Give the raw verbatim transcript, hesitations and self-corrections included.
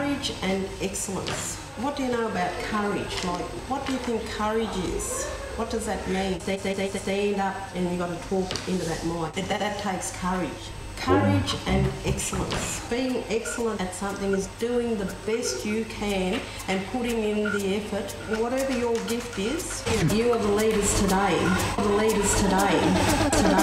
Courage and excellence. What do you know about courage? Like, what do you think courage is? What does that mean? They, they, they stand up and you've got to talk into that mic. That, that, that takes courage. Courage and excellence. Being excellent at something is doing the best you can and putting in the effort. Whatever your gift is, you are the leaders today. The leaders today. today.